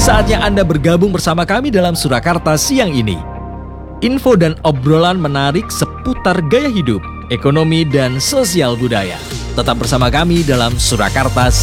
Saatnya Anda bergabung bersama kami dalam Surakarta siang ini. Info dan obrolan menarik seputar gaya hidup, ekonomi, dan sosial budaya. Tetap bersama kami dalam Surakarta